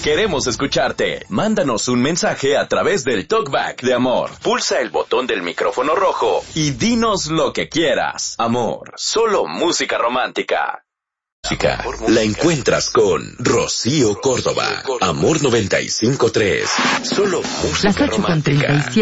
Queremos escucharte. Mándanos un mensaje a través del Talkback de Amor. Pulsa el botón del micrófono rojo y dinos lo que quieras. Amor, solo música romántica. La encuentras con Rocío Córdoba. Amor 95.3. Solo música romántica.